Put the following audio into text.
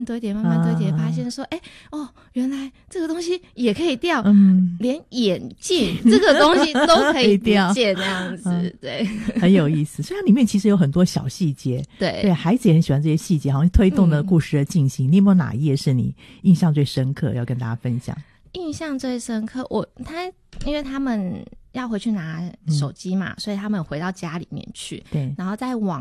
堆叠，慢慢堆叠，发现说，原来这个东西也可以掉，连眼镜这个东西都可以掉，这样子，对， 很有意思。所以它里面其实有很多小细节， 对， 孩子也很喜欢这些细节，好像推动了故事的进行。你有没有哪一页是你印象最深刻，要跟大家分享？ 印象最深刻，因为他们要回去拿手机嘛，所以他们回到家里面去， 对， 然后在网